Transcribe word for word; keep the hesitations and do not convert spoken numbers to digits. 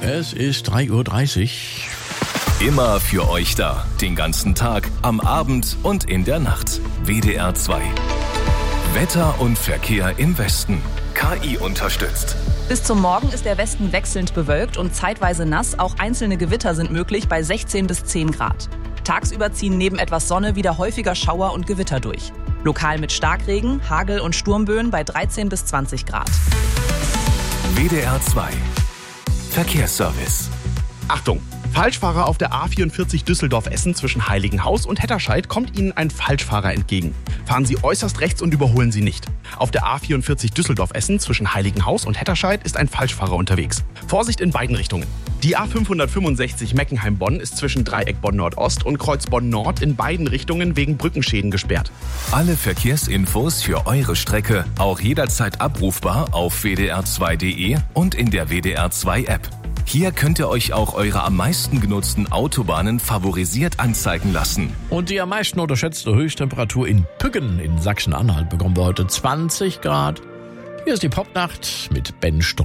Es ist drei Uhr dreißig. Immer für euch da. Den ganzen Tag, am Abend und in der Nacht. W D R zwei. Wetter und Verkehr im Westen. K I unterstützt. Bis zum Morgen ist der Westen wechselnd bewölkt und zeitweise nass. Auch einzelne Gewitter sind möglich bei sechzehn bis zehn Grad. Tagsüber ziehen neben etwas Sonne wieder häufiger Schauer und Gewitter durch. Lokal mit Starkregen, Hagel und Sturmböen bei dreizehn bis zwanzig Grad. W D R zwei. Verkehrsservice. Achtung! Falschfahrer auf der A vierundvierzig Düsseldorf-Essen zwischen Heiligenhaus und Hetterscheid kommt Ihnen ein Falschfahrer entgegen. Fahren Sie äußerst rechts und überholen Sie nicht. Auf der A vierundvierzig Düsseldorf-Essen zwischen Heiligenhaus und Hetterscheid ist ein Falschfahrer unterwegs. Vorsicht in beiden Richtungen. Die A fünfhundertfünfundsechzig Meckenheim-Bonn ist zwischen Dreieck Bonn-Nordost und Kreuz Bonn-Nord in beiden Richtungen wegen Brückenschäden gesperrt. Alle Verkehrsinfos für eure Strecke auch jederzeit abrufbar auf w d r zwei punkt d e und in der W D R zwei App. Hier könnt ihr euch auch eure am meisten genutzten Autobahnen favorisiert anzeigen lassen. Und die am meisten unterschätzte Höchsttemperatur in Püggen in Sachsen-Anhalt bekommen wir heute zwanzig Grad. Hier ist die Popnacht mit Ben Stroh.